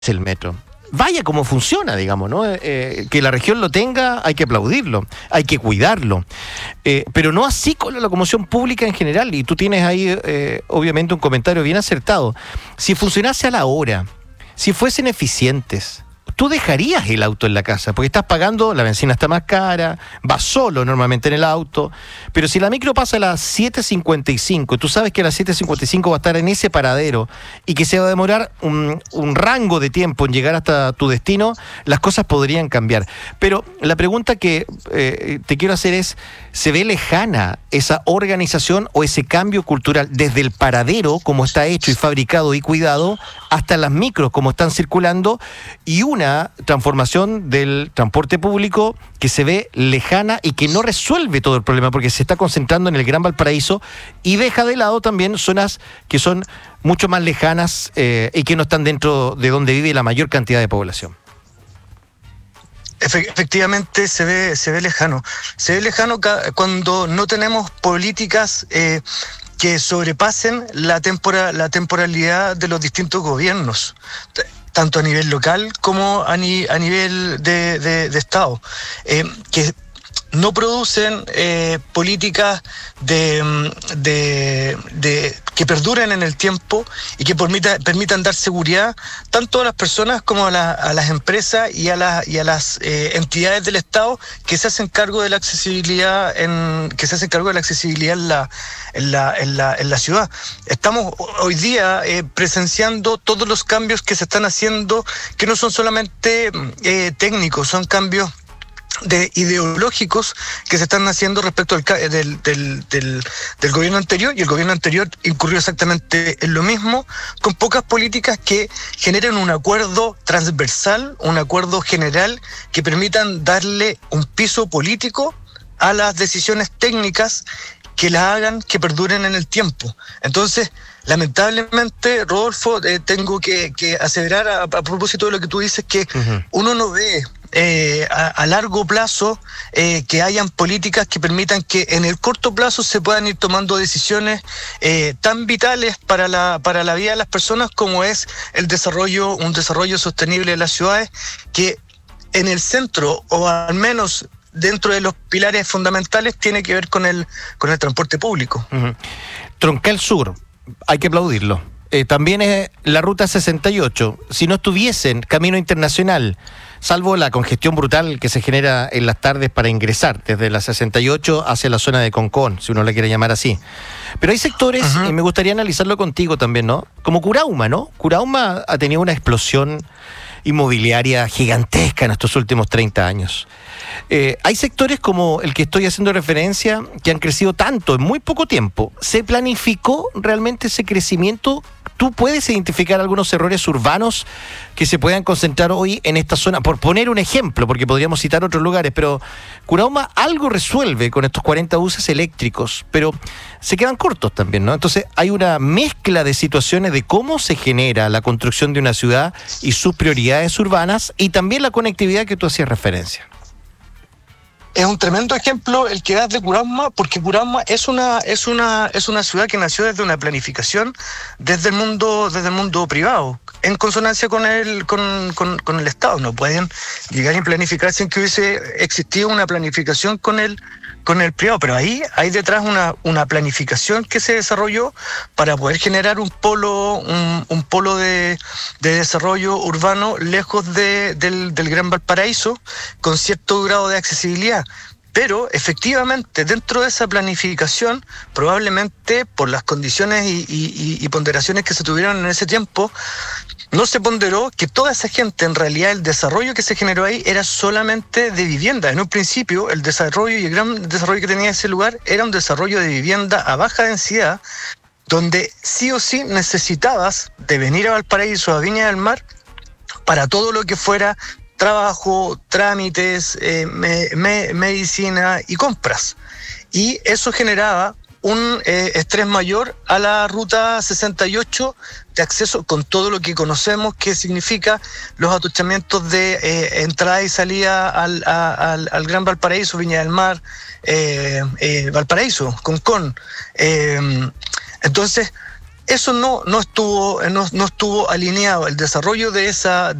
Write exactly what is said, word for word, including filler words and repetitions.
el metro. Vaya cómo funciona, digamos, ¿no? Eh, que la región lo tenga, hay que aplaudirlo, hay que cuidarlo. Eh, pero no así con la locomoción pública en general. Y tú tienes ahí, eh, obviamente, un comentario bien acertado. Si funcionase a la hora, si fuesen eficientes, tú dejarías el auto en la casa, porque estás pagando, la benzina está más cara, vas solo normalmente en el auto, pero si la micro pasa a las siete cincuenta y cinco, tú sabes que a las siete cincuenta y cinco va a estar en ese paradero y que se va a demorar un, un rango de tiempo en llegar hasta tu destino, las cosas podrían cambiar. Pero la pregunta que eh, te quiero hacer es, ¿se ve lejana esa organización o ese cambio cultural desde el paradero, como está hecho y fabricado y cuidado, hasta las micros, como están circulando, y una transformación del transporte público que se ve lejana y que no resuelve todo el problema porque se está concentrando en el Gran Valparaíso y deja de lado también zonas que son mucho más lejanas eh, y que no están dentro de donde vive la mayor cantidad de población? Efectivamente se ve, se ve lejano. Se ve lejano cuando no tenemos políticas eh, que sobrepasen la, tempora, la temporalidad de los distintos gobiernos, tanto a nivel local como a, ni, a nivel de, de, de Estado, eh, que no producen eh, políticas de, de, de, que perduren en el tiempo y que permita, permitan dar seguridad tanto a las personas como a, la, a las empresas y a, la, y a las eh, entidades del Estado que se hacen cargo de la accesibilidad en, que se hacen cargo de la accesibilidad en la, en la, en la, en la ciudad. Estamos hoy día eh, presenciando todos los cambios que se están haciendo, que no son solamente eh, técnicos, son cambios de ideológicos que se están haciendo respecto al, del, del, del, del gobierno anterior, y el gobierno anterior incurrió exactamente en lo mismo, con pocas políticas que generen un acuerdo transversal, un acuerdo general que permitan darle un piso político a las decisiones técnicas que las hagan que perduren en el tiempo. Entonces, lamentablemente, Rodolfo, eh, tengo que, que aseverar a, a propósito de lo que tú dices, que uh-huh. uno no ve eh, a, a largo plazo eh, que hayan políticas que permitan que en el corto plazo se puedan ir tomando decisiones eh, tan vitales para la, para la vida de las personas como es el desarrollo, un desarrollo sostenible de las ciudades, que en el centro, o al menos dentro de los pilares fundamentales, tiene que ver con el, con el transporte público. Uh-huh. Troncal Sur, hay que aplaudirlo. Eh, también es la ruta sesenta y ocho. Si no estuviesen Camino Internacional, salvo la congestión brutal que se genera en las tardes para ingresar desde la sesenta y ocho hacia la zona de Concón, si uno la quiere llamar así. Pero hay sectores, uh-huh. y me gustaría analizarlo contigo también, ¿no? Como Curauma, ¿no? Curauma ha tenido una explosión inmobiliaria gigantesca en estos últimos treinta años. Eh, hay sectores como el que estoy haciendo referencia que han crecido tanto en muy poco tiempo. ¿Se planificó realmente ese crecimiento? ¿Tú puedes identificar algunos errores urbanos que se puedan concentrar hoy en esta zona? Por poner un ejemplo, porque podríamos citar otros lugares, pero Curauma algo resuelve con estos cuarenta buses eléctricos, pero se quedan cortos también, ¿no? Entonces hay una mezcla de situaciones de cómo se genera la construcción de una ciudad y sus prioridades urbanas, y también la conectividad que tú hacías referencia. Es un tremendo ejemplo el que das de Curauma, porque Curauma es una es una es una ciudad que nació desde una planificación desde el mundo desde el mundo privado, en consonancia con el con, con, con el Estado. No pueden llegar a planificar sin que hubiese existido una planificación con el con el privado, pero ahí hay detrás una una planificación que se desarrolló para poder generar un polo un, un polo de, de desarrollo urbano lejos de, del, del Gran Valparaíso, con cierto grado de accesibilidad. Pero efectivamente dentro de esa planificación, probablemente por las condiciones y, y, y ponderaciones que se tuvieron en ese tiempo, no se ponderó que toda esa gente, en realidad el desarrollo que se generó ahí era solamente de vivienda. En un principio el desarrollo y el gran desarrollo que tenía ese lugar era un desarrollo de vivienda a baja densidad, donde sí o sí necesitabas de venir a Valparaíso, a Viña del Mar, para todo lo que fuera trabajo, trámites, eh, me, me, medicina y compras. Y eso generaba un eh, estrés mayor a la ruta sesenta y ocho de acceso, con todo lo que conocemos que significa los atochamientos de eh, entrada y salida al, a, al, al Gran Valparaíso, Viña del Mar, eh, eh, Valparaíso, Concón. Eh, entonces, eso no, no, estuvo, no, no estuvo alineado, el desarrollo de esa